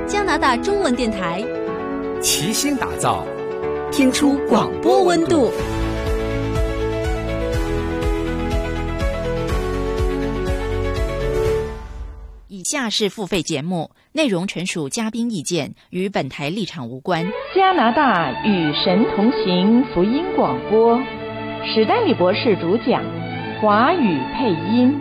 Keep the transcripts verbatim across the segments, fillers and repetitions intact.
加拿大中文电台， 齐心打造， 听出广播温度。 以下是付费节目，内容纯属嘉宾意见，与本台立场无关。 加拿大与神同行福音广播，史丹利博士主讲，华语配音。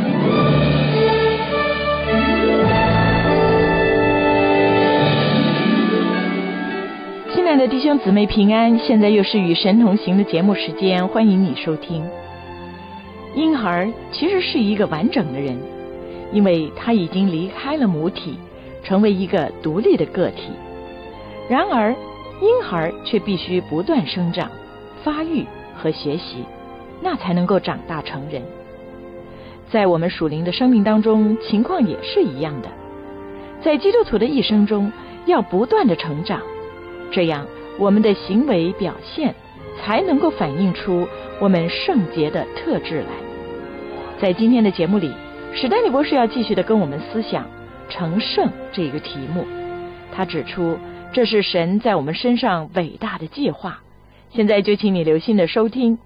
亲爱的弟兄姊妹平安，现在又是与神同行的节目时间，欢迎你收听。婴孩其实是一个完整的人，因为他已经离开了母体，成为一个独立的个体。然而婴孩却必须不断生长、发育和学习，那才能够长大成人。在我们属灵的生命当中，情况也是一样的。在基督徒的一生中，要不断的成长，这样我们的行为表现才能够反映出我们圣洁的特质来。在今天的节目里，史丹利博士要继续的跟我们思想成圣这个题目。他指出，这是神在我们身上伟大的计划。现在就请你留心的收听。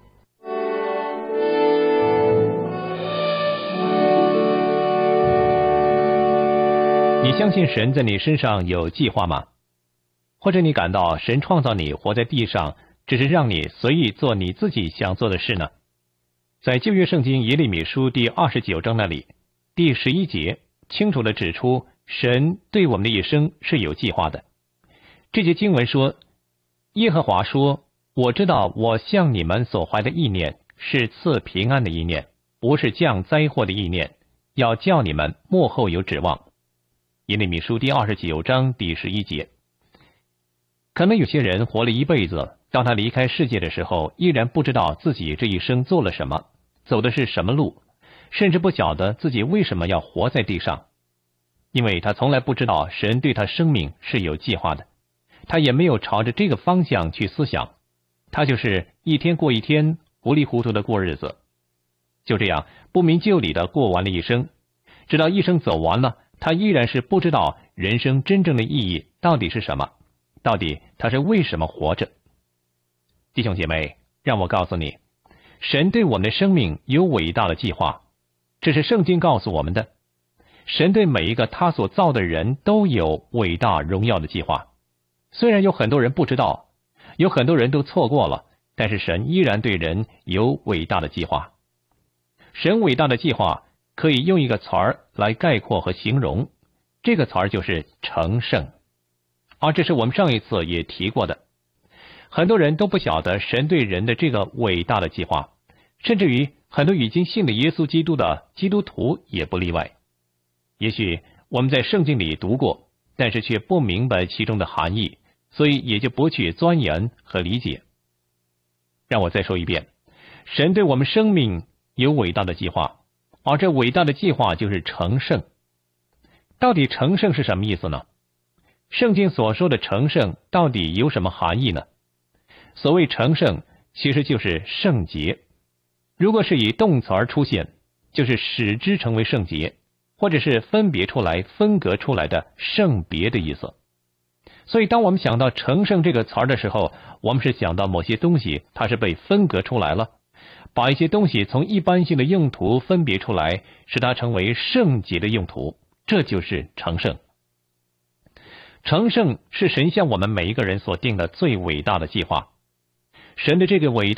你相信神在你身上有计划吗？或者你感到神创造你活在地上，只是让你随意做你自己想做的事呢？在旧约圣经耶利米书第二十九章那里，第十一节清楚地指出，神对我们的一生是有计划的。这节经文说，耶和华说，我知道我向你们所怀的意念是赐平安的意念，不是降灾祸的意念，要叫你们末后有指望。耶利米书第二十九章第十一节。可能有些人活了一辈子，当他离开世界的时候，依然不知道自己这一生做了什么，走的是什么路，甚至不晓得自己为什么要活在地上，因为他从来不知道神对他生命是有计划的，他也没有朝着这个方向去思想，他就是一天过一天，糊里糊涂的过日子，就这样不明就里的过完了一生，直到一生走完了，他依然是不知道人生真正的意义到底是什么，到底他是为什么活着。弟兄姐妹，让我告诉你，神对我们的生命有伟大的计划，这是圣经告诉我们的。神对每一个他所造的人都有伟大荣耀的计划，虽然有很多人不知道，有很多人都错过了，但是神依然对人有伟大的计划。神伟大的计划可以用一个词儿来概括和形容，这个词儿就是成圣。而这是我们上一次也提过的。很多人都不晓得神对人的这个伟大的计划，甚至于很多已经信了耶稣基督的基督徒也不例外。也许我们在圣经里读过，但是却不明白其中的含义，所以也就不去钻研和理解。让我再说一遍，神对我们生命有伟大的计划，而这伟大的计划就是成圣。到底成圣是什么意思呢？圣经所说的成圣到底有什么含义呢？所谓成圣，其实就是圣洁。如果是以动词而出现，就是使之成为圣洁，或者是分别出来、分隔出来的圣别的意思。所以当我们想到成圣这个词儿的时候，我们是想到某些东西它是被分隔出来了，把一些东西从一般性的用途分别出来，使它成为圣洁的用途，这就是成圣。成圣是神向我们每一个人所定的最伟大的计划。神的这个伟大